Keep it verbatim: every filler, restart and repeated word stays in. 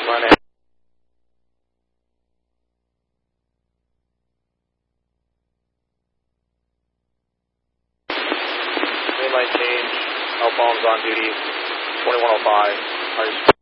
My name. Mainline change. Alpha's on duty. twenty-one oh five.